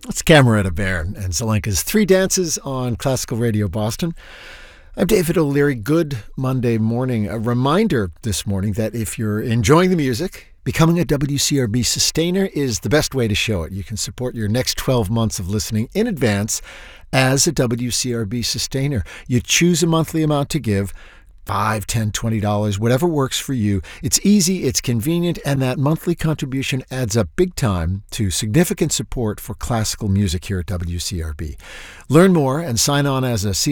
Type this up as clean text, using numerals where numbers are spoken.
It's Cameretta Bear and Zelenka's Three Dances on Classical Radio Boston. I'm David O'Leary. Good Monday morning. A reminder this morning that if you're enjoying the music, becoming a WCRB sustainer is the best way to show it. You can support your next 12 months of listening in advance as a WCRB sustainer. You choose a monthly amount to give, $5, $10, $20, whatever works for you. It's easy, it's convenient, and that monthly contribution adds up big time to significant support for classical music here at WCRB. Learn more and sign on as a